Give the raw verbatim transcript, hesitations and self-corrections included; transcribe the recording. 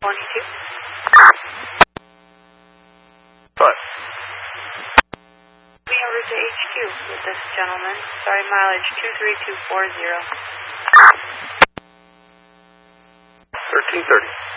twenty-two. What? Be over to H Q with this gentleman. Sorry, mileage two three two four zero. thirteen thirty.